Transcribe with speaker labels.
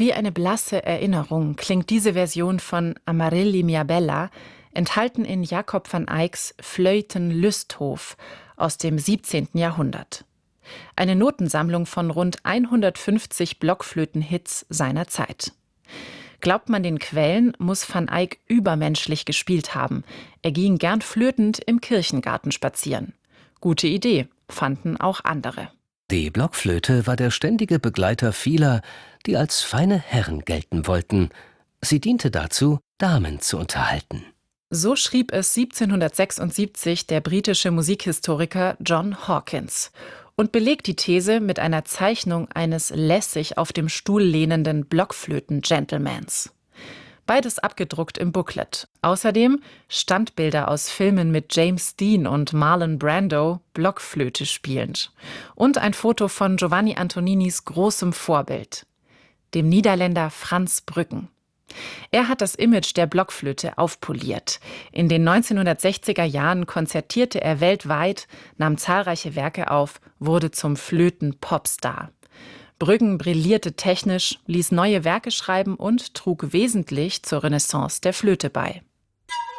Speaker 1: Wie eine blasse Erinnerung klingt diese Version von Amarilli mia bella, enthalten in Jacob van Eycks Flöten-Lüsthof aus dem 17. Jahrhundert. Eine Notensammlung von rund 150 Blockflöten-Hits seiner Zeit. Glaubt man den Quellen, muss van Eyck übermenschlich gespielt haben. Er ging gern flötend im Kirchengarten spazieren. Gute Idee, fanden auch andere.
Speaker 2: Die Blockflöte war der ständige Begleiter vieler, die als feine Herren gelten wollten. Sie diente dazu, Damen zu unterhalten.
Speaker 1: So schrieb es 1776 der britische Musikhistoriker John Hawkins und belegt die These mit einer Zeichnung eines lässig auf dem Stuhl lehnenden Blockflöten-Gentlemans. Beides abgedruckt im Booklet. Außerdem Standbilder aus Filmen mit James Dean und Marlon Brando, Blockflöte spielend. Und ein Foto von Giovanni Antoninis großem Vorbild, dem Niederländer Frans Brüggen. Er hat das Image der Blockflöte aufpoliert. In den 1960er Jahren konzertierte er weltweit, nahm zahlreiche Werke auf, wurde zum Flöten-Popstar. Brüggen brillierte technisch, ließ neue Werke schreiben und trug wesentlich zur Renaissance der Flöte bei.